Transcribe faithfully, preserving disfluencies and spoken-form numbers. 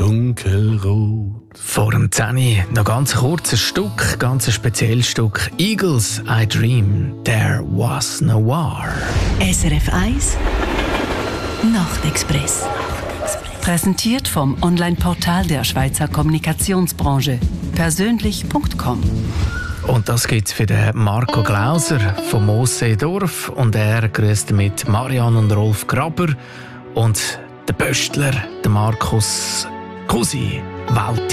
dunkelrot. Vor dem zehn noch ganz kurz ein Stück, ganz ein spezielles Stück. Eagles, I Dream, There Was No War. S R F eins Nachtexpress. Präsentiert vom Online-Portal der Schweizer Kommunikationsbranche. Persönlich Punkt com. Und das gibt's für den Marco Glauser vom Moosseedorf. Und er grüßt mit Marianne und Rolf Graber und der Böstler, der Markus Kusi Walti.